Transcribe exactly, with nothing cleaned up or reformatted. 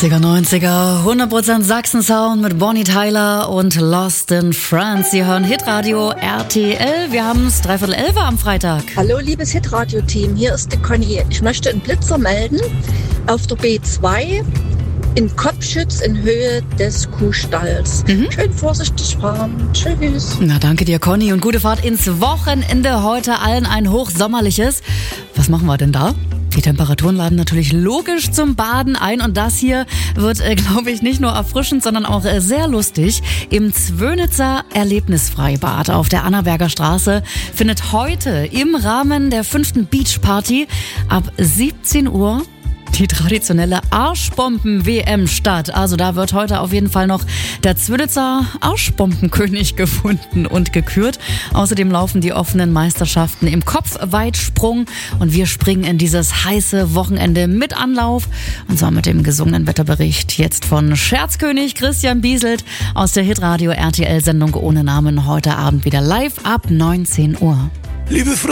achtziger, neunziger, hundert Prozent Sachsen-Sound mit Bonnie Tyler und Lost in France. Sie hören Hitradio R T L. Wir haben es dreiviertel elf am Freitag. Hallo, liebes Hitradio-Team. Hier ist die Conny. Ich möchte einen Blitzer melden auf der B zwei in Kopfschütz in Höhe des Kuhstalls. Mhm. Schön vorsichtig fahren. Tschüss. Na, danke dir, Conny. Und gute Fahrt ins Wochenende. Heute allen ein hochsommerliches. Was machen wir denn da? Die Temperaturen laden natürlich logisch zum Baden ein und das hier wird, äh, glaube ich, nicht nur erfrischend, sondern auch äh, sehr lustig. Im Zwönitzer Erlebnisfreibad auf der Annaberger Straße findet heute im Rahmen der fünften Beachparty ab siebzehn Uhr die traditionelle Arschbomben-W M statt. Also da wird heute auf jeden Fall noch der Zwönitzer Arschbombenkönig gefunden und gekürt. Außerdem laufen die offenen Meisterschaften im Kopfweitsprung und wir springen in dieses heiße Wochenende mit Anlauf. Und zwar mit dem gesungenen Wetterbericht jetzt von Scherzkönig Christian Bieselt aus der Hitradio R T L-Sendung ohne Namen heute Abend wieder live ab neunzehn Uhr. Liebe Freunde,